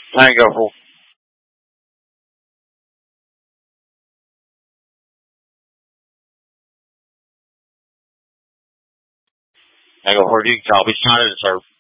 Tango 4. Tango 4, you can copy. China to serve.